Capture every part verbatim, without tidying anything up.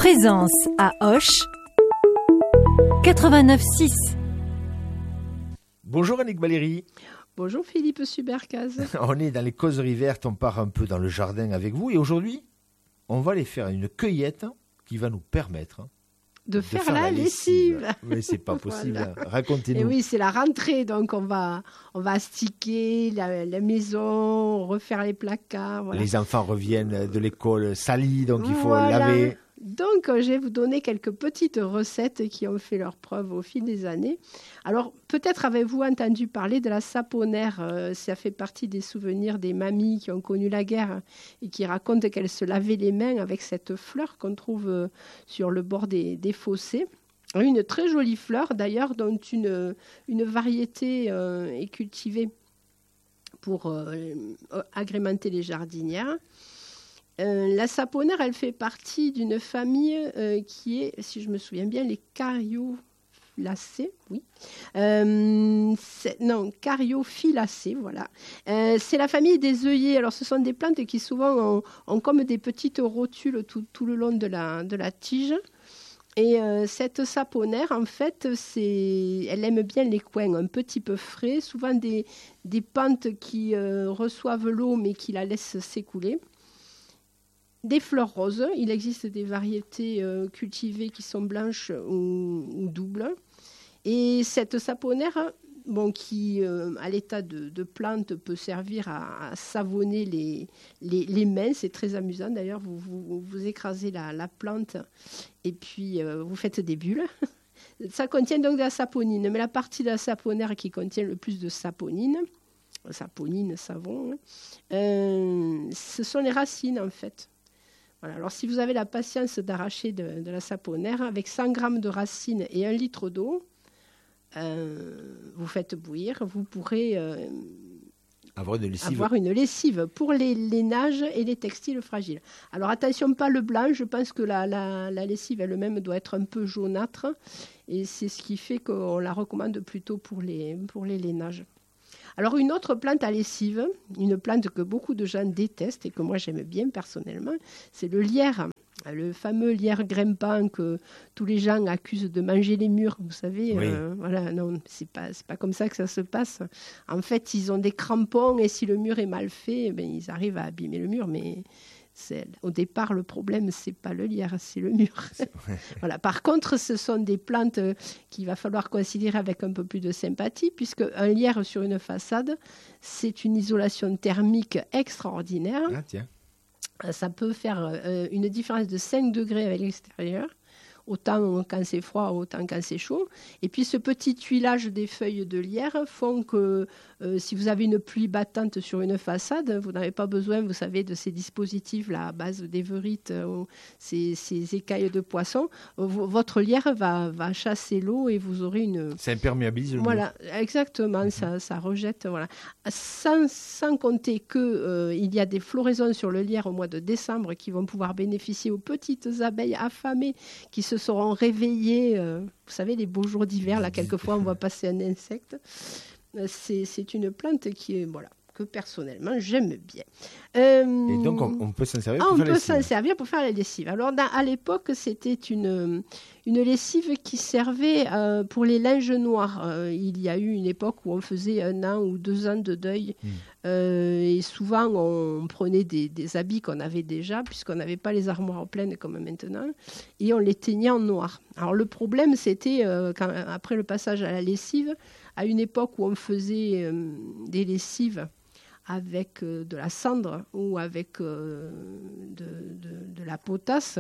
Présence à Auch, quatre-vingt-neuf six. Bonjour Annick Valérie. Bonjour Philippe Subercaz. On est dans les causeries vertes, on part un peu dans le jardin avec vous et aujourd'hui, on va aller faire une cueillette qui va nous permettre de, de faire, faire la, la lessive. lessive. Oui, c'est pas possible. Voilà. Racontez-nous. Et oui, c'est la rentrée, donc on va, on va astiquer la, la maison, refaire les placards. Voilà. Les enfants reviennent de l'école salis, donc il faut voilà. laver. Donc, je vais vous donner quelques petites recettes qui ont fait leur preuve au fil des années. Alors, peut-être avez-vous entendu parler de la saponaire. Euh, ça fait partie des souvenirs des mamies qui ont connu la guerre et qui racontent qu'elles se lavaient les mains avec cette fleur qu'on trouve euh, sur le bord des, des fossés. Une très jolie fleur, d'ailleurs, dont une, une variété euh, est cultivée pour euh, agrémenter les jardinières. Euh, la saponaire, elle fait partie d'une famille euh, qui est, si je me souviens bien, les Cariolacées, oui. Euh, non, Cariophyllacées, voilà. Euh, c'est la famille des œillets. Alors, ce sont des plantes qui souvent ont, ont comme des petites rotules tout, tout le long de la, de la tige. Et euh, cette saponaire, en fait, c'est... elle aime bien les coins un petit peu frais, souvent des, des pentes qui euh, reçoivent l'eau mais qui la laissent s'écouler. Des fleurs roses, il existe des variétés euh, cultivées qui sont blanches ou, ou doubles. Et cette saponaire, bon, qui euh, à l'état de, de plante peut servir à, à savonner les, les, les mains, c'est très amusant d'ailleurs, vous, vous, vous écrasez la, la plante et puis euh, vous faites des bulles. Ça contient donc de la saponine, mais la partie de la saponaire qui contient le plus de saponine, saponine, savon, euh, ce sont les racines en fait. Voilà. Alors, si vous avez la patience d'arracher de, de la saponaire, avec cent grammes de racines et un litre d'eau, euh, vous faites bouillir, vous pourrez euh, avoir, une lessive. avoir une lessive pour les lainages et les textiles fragiles. Alors, attention, pas le blanc, je pense que la, la, la lessive elle-même doit être un peu jaunâtre, et c'est ce qui fait qu'on la recommande plutôt pour les, pour les lainages. Alors, une autre plante à lessive, une plante que beaucoup de gens détestent et que moi j'aime bien personnellement, c'est le lierre. Le fameux lierre grimpant que tous les gens accusent de manger les murs, vous savez. Oui. Euh, voilà, non, c'est pas, c'est pas comme ça que ça se passe. En fait, ils ont des crampons et si le mur est mal fait, eh bien, ils arrivent à abîmer le mur, mais... C'est, au départ, le problème, ce n'est pas le lierre, c'est le mur. Voilà. Par contre, ce sont des plantes qu'il va falloir considérer avec un peu plus de sympathie, puisque un lierre sur une façade, c'est une isolation thermique extraordinaire. Ah, tiens. Ça peut faire euh, une différence de cinq degrés avec l'extérieur. Autant quand c'est froid, autant quand c'est chaud. Et puis ce petit tuilage des feuilles de lierre font que euh, si vous avez une pluie battante sur une façade, vous n'avez pas besoin, vous savez, de ces dispositifs là, à base d'évérite, euh, ces, ces écailles de poisson. Euh, votre lierre va, va chasser l'eau et vous aurez une... Ça imperméabilise le mur. Voilà, exactement, mm-hmm. ça, ça rejette. Voilà. Sans, sans compter qu'il euh, y a des floraisons sur le lierre au mois de décembre qui vont pouvoir bénéficier aux petites abeilles affamées qui se seront réveillées. Euh, vous savez, les beaux jours d'hiver, là, quelquefois, on voit passer un insecte. Euh, c'est, c'est une plante qui est... Voilà. que personnellement j'aime bien. Euh, Et donc on, on peut s'en servir ah, pour on faire peut la s'en servir pour faire la lessive. Alors dans, à l'époque c'était une, une lessive qui servait euh, pour les linges noirs. Euh, il y a eu une époque où on faisait un an ou deux ans de deuil mmh. euh, et souvent on prenait des, des habits qu'on avait déjà puisqu'on n'avait pas les armoires pleines comme maintenant et on les teignait en noir. Alors le problème c'était euh, quand, après le passage à la lessive, à une époque où on faisait euh, des lessives avec euh, de la cendre ou avec euh, de, de, de la potasse.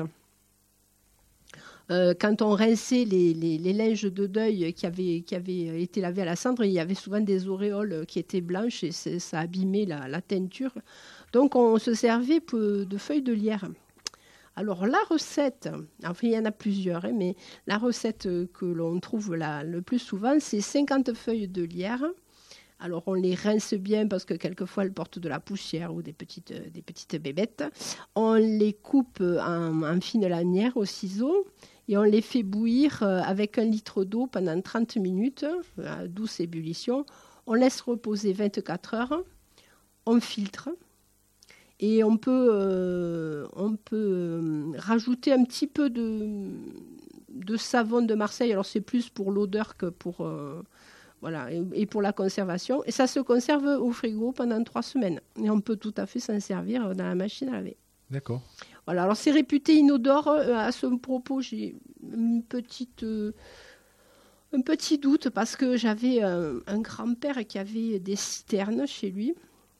Euh, quand on rinçait les, les, les linges de deuil qui avaient, qui avaient été lavés à la cendre, il y avait souvent des auréoles qui étaient blanches et ça abîmait la, la teinture. Donc on se servait de feuilles de lierre. Alors la recette, enfin il y en a plusieurs, hein, mais la recette que l'on trouve là, le plus souvent, c'est cinquante feuilles de lierre. Alors, on les rince bien parce que quelquefois, elles portent de la poussière ou des petites, des petites bébêtes. On les coupe en, en fines lanières au ciseau et on les fait bouillir avec un litre d'eau pendant trente minutes, à douce ébullition. On laisse reposer vingt-quatre heures. On filtre. Et on peut, euh, on peut rajouter un petit peu de, de savon de Marseille. Alors, c'est plus pour l'odeur que pour, euh, voilà, et, et pour la conservation. Et ça se conserve au frigo pendant trois semaines. Et on peut tout à fait s'en servir dans la machine à laver. D'accord. Voilà, alors c'est réputé inodore. À ce propos, j'ai une petite, euh, un petit doute parce que j'avais un, un grand-père qui avait des citernes chez lui.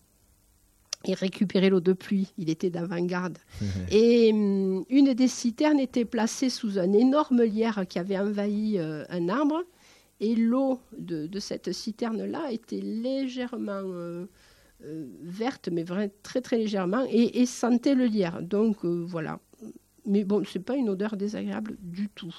Il récupérait l'eau de pluie, il était d'avant-garde. Et um, une des citernes était placée sous un énorme lierre qui avait envahi euh, un arbre. Et l'eau de, de cette citerne-là était légèrement... Euh, Euh, verte, mais vraiment très très légèrement, et, et sentait le lierre. Donc euh, voilà. Mais bon, c'est pas une odeur désagréable du tout.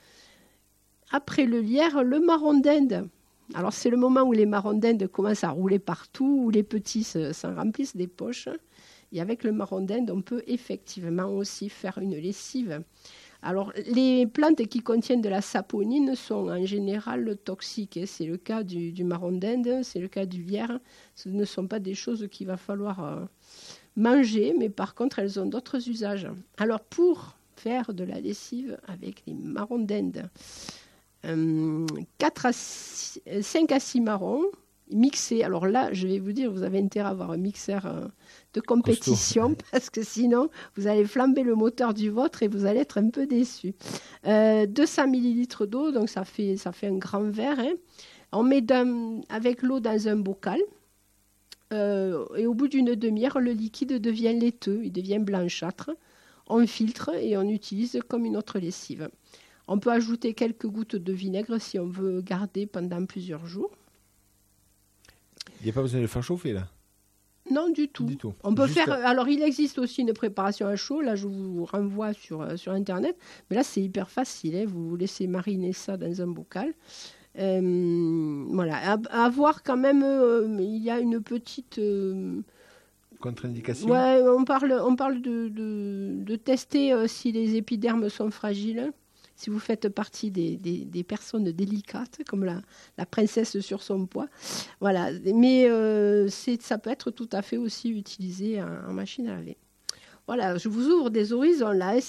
Après le lierre, le marron d'Inde. Alors c'est le moment où les marrons d'Inde commencent à rouler partout, où les petits se, s'en remplissent des poches. Et avec le marron d'Inde, on peut effectivement aussi faire une lessive. Alors, les plantes qui contiennent de la saponine sont en général toxiques. C'est le cas du, du marron d'Inde, c'est le cas du lierre. Ce ne sont pas des choses qu'il va falloir euh, manger, mais par contre, elles ont d'autres usages. Alors, pour faire de la lessive avec les marrons d'Inde, euh, quatre à six, cinq à six marrons mixés. Alors là, je vais vous dire, vous avez intérêt à avoir un mixeur euh, de compétition Costaud. Parce que sinon, vous allez flamber le moteur du vôtre et vous allez être un peu déçu. Euh, deux cents millilitres d'eau, donc ça fait, ça fait un grand verre. Hein. On met avec l'eau dans un bocal. Euh, et au bout d'une demi-heure, le liquide devient laiteux, il devient blanchâtre. On filtre et on utilise comme une autre lessive. On peut ajouter quelques gouttes de vinaigre si on veut garder pendant plusieurs jours. Il n'y a pas besoin de le faire chauffer, là? Non, du tout. Du tout. On peut Juste faire. à... Alors, il existe aussi une préparation à chaud. Là, je vous renvoie sur, euh, sur Internet. Mais là, c'est hyper facile. Hein. Vous laissez mariner ça dans un bocal. Euh, voilà. À, à voir quand même, euh, il y a une petite. Euh... Contre-indication. Ouais, on parle, on parle de, de, de tester euh, si les épidermes sont fragiles. Si vous faites partie des, des, des personnes délicates, comme la, la princesse sur son poids. Voilà. Mais euh, c'est, ça peut être tout à fait aussi utilisé en, en machine à laver. Voilà, je vous ouvre des horizons là.